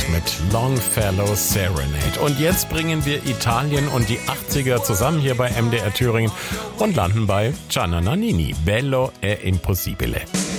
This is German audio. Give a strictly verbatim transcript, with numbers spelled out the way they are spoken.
mit Longfellow Serenade. Und jetzt bringen wir Italien und die achtziger zusammen hier bei M D R Thüringen und landen bei Gianna Nannini, Bello e Impossibile.